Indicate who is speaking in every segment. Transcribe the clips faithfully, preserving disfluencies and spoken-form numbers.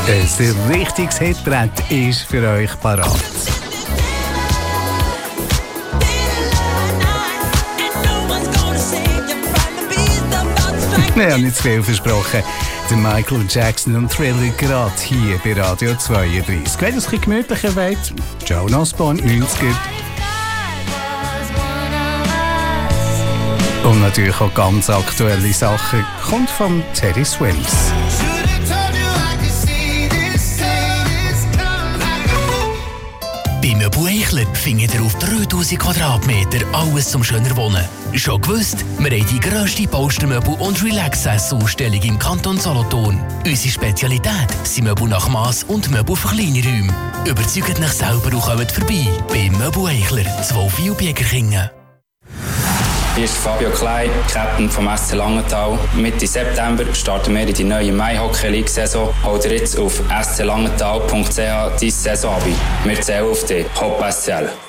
Speaker 1: Ein richtiges Hitbrett ist für euch parat. Ich habe nicht zu viel versprochen. Der Michael Jackson und Thriller gerade hier bei Radio zweiunddreißig. Wenn ihr es ein bisschen gemütlicher wollt, Joan Osborne, neunziger. Und natürlich auch ganz aktuelle Sachen. Kommt von Teddy Swims.
Speaker 2: Bei Möbel Eichler findet ihr auf dreitausend Quadratmeter alles zum schöner Wohnen. Schon gewusst? Wir haben die grösste Polstermöbel- und Relax-Ausstellung im Kanton Solothurn. Unsere Spezialität sind Möbel nach Mass und Möbel für kleine Räume. Überzeugt euch selber und kommt vorbei bei Möbel Eichler, zwölf Biegerkingen.
Speaker 3: Hier ist Fabio Klein, Captain vom S C Langenthal. Mitte September starten wir in die neue Mai-Hockey-League-Saison. Holt ihr jetzt auf s c langenthal punkt c h dein Saison-Abi. Wir zählen auf dich. Hopp S C L.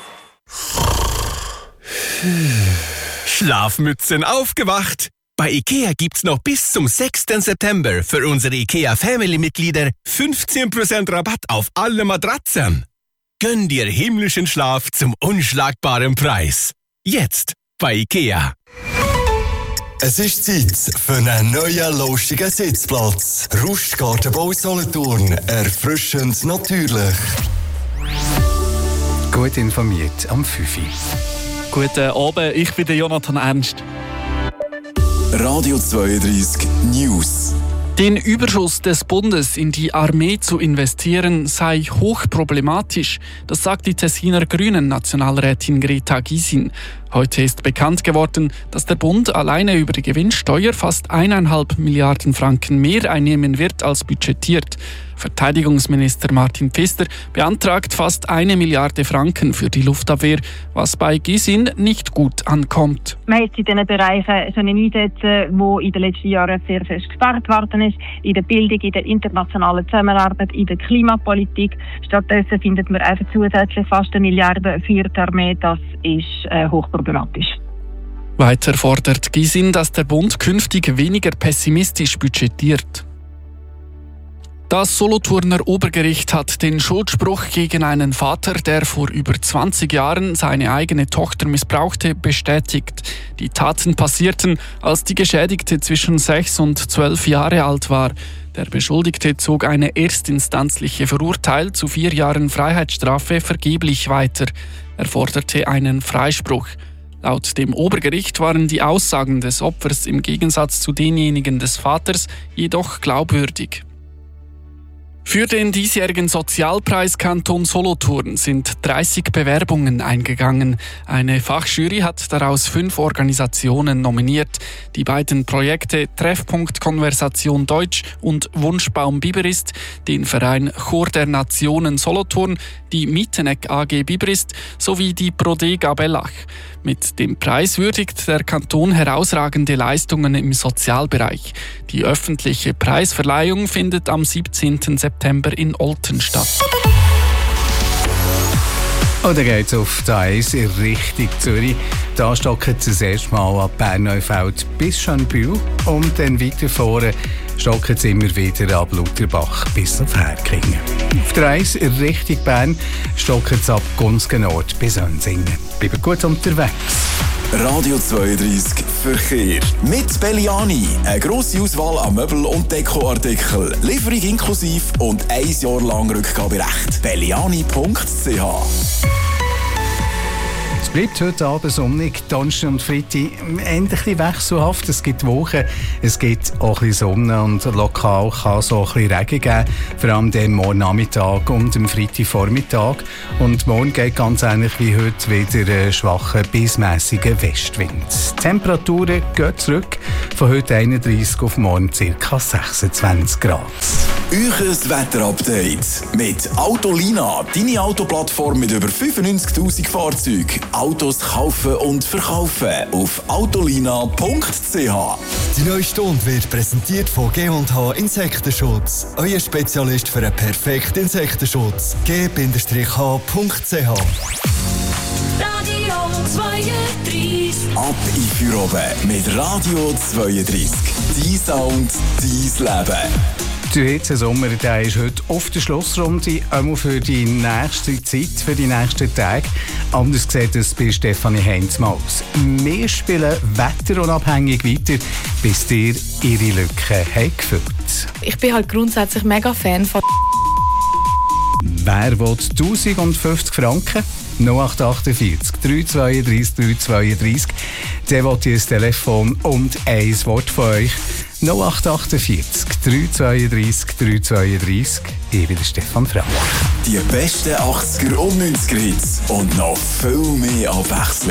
Speaker 4: Schlafmützen aufgewacht! Bei IKEA gibt's noch bis zum sechsten September für unsere IKEA Family-Mitglieder fünfzehn Prozent Rabatt auf alle Matratzen. Gönn dir himmlischen Schlaf zum unschlagbaren Preis. Jetzt bei IKEA.
Speaker 5: Es ist Zeit für einen neuen, lustigen Sitzplatz. Rustgartenbau Solothurn. Erfrischend natürlich.
Speaker 1: Gut informiert am fünf Uhr.
Speaker 6: Guten Abend, ich bin der Jonathan Ernst.
Speaker 5: Radio zweiunddreißig News.
Speaker 6: Den Überschuss des Bundes in die Armee zu investieren sei hochproblematisch. Das sagt die Tessiner Grünen-Nationalrätin Greta Gysin. Heute ist bekannt geworden, dass der Bund alleine über die Gewinnsteuer fast eineinhalb Milliarden Franken mehr einnehmen wird als budgetiert. Verteidigungsminister Martin Pfister beantragt fast eine Milliarde Franken für die Luftabwehr, was bei Gysin nicht gut ankommt.
Speaker 7: Man hat in diesen Bereichen so einsetzen, wo in den letzten Jahren sehr fest gespart worden ist, in der Bildung, in der internationalen Zusammenarbeit, in der Klimapolitik. Stattdessen findet man einfach zusätzlich fast eine Milliarde für die Armee. Das ist äh, hochproblematisch.
Speaker 6: Weiter fordert Gysin, dass der Bund künftig weniger pessimistisch budgetiert. Das Solothurner Obergericht hat den Schuldspruch gegen einen Vater, der vor über zwanzig Jahren seine eigene Tochter missbrauchte, bestätigt. Die Taten passierten, als die Geschädigte zwischen sechs und zwölf Jahre alt war. Der Beschuldigte zog eine erstinstanzliche Verurteilung zu vier Jahren Freiheitsstrafe vergeblich weiter. Er forderte einen Freispruch. Laut dem Obergericht waren die Aussagen des Opfers im Gegensatz zu denjenigen des Vaters jedoch glaubwürdig. Für den diesjährigen Sozialpreis Kanton Solothurn sind dreißig Bewerbungen eingegangen. Eine Fachjury hat daraus fünf Organisationen nominiert. Die beiden Projekte Treffpunkt Konversation Deutsch und Wunschbaum Biberist, den Verein Chor der Nationen Solothurn, die Mieteneck A G Biberist sowie die Prodega Bellach. Mit dem Preis würdigt der Kanton herausragende Leistungen im Sozialbereich. Die öffentliche Preisverleihung findet am siebzehnten September in Olten statt.
Speaker 1: Oder geht's auf die eins in Richtung Zürich. Da stocken sie das erste Mal ab Bernneufeld bis Schönbühl und dann weiter vorne stocken sie immer wieder ab Lutherbach bis auf Herkingen. Auf der eins in Richtung Bern stocken sie ab Gunzgenort bis Önsingen. Bleibt gut unterwegs.
Speaker 5: Radio zweiunddreißig Verkehr. Mit Belliani. Eine grosse Auswahl an Möbel- und Dekoartikeln. Lieferung inklusiv und ein Jahr lang Rückgaberecht. belliani punkt c h.
Speaker 1: Es bleibt heute Abend sonnig, Donnerstag und Freitag endlich wechselhaft. Es gibt Wochen, es gibt auch ein bisschen Sonne und lokal kann es auch ein bisschen Regen geben. Vor allem dann morgen Nachmittag und am Freitagvormittag. Und morgen geht ganz ähnlich wie heute wieder ein schwacher bis mässiger Westwind. Die Temperaturen gehen zurück, von heute einunddreißig auf morgen ca. sechsundzwanzig Grad.
Speaker 5: Euches Wetterupdate mit Autolina, deine Autoplattform mit über fünfundneunzigtausend Fahrzeugen. Autos kaufen und verkaufen auf autolina punkt c h.
Speaker 8: Die neue Stunde wird präsentiert von G und H Insektenschutz. Euer Spezialist für einen perfekten Insektenschutz. g h punkt c h.
Speaker 9: Radio zweiunddreißig.
Speaker 5: Ab in Führoben mit Radio zweiunddreißig. Dein Sound, dein Leben.
Speaker 1: Der Hitzesommer der ist heute auf der Schlussrunde, einmal für die nächste Zeit, für die nächsten Tage. Anders sieht es bei Stefanie Heinzmann aus. Wir spielen wetterunabhängig weiter, bis dir ihre Lücke haben gefüllt.
Speaker 10: Ich bin halt grundsätzlich mega Fan von.
Speaker 1: Wer will tausendfünfzig Franken? null acht achtundvierzig, dreihundertzweiunddreißig, dreihundertzweiunddreißig. Der will das Telefon und ein Wort von euch. null acht achtundvierzig, dreihundertzweiunddreißig, dreihundertzweiunddreißig. Ich bin der Stefan Frank.
Speaker 5: Die besten achtziger und neunziger Hits und noch viel mehr Abwechslung.